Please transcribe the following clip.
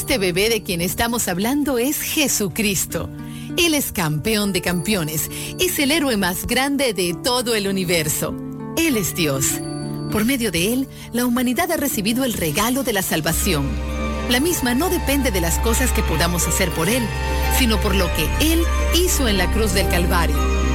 Este bebé de quien estamos hablando es Jesucristo. Él es campeón de campeones, es el héroe más grande de todo el universo. Él es Dios. Por medio de Él, la humanidad ha recibido el regalo de la salvación. La misma no depende de las cosas que podamos hacer por Él, sino por lo que Él hizo en la cruz del Calvario.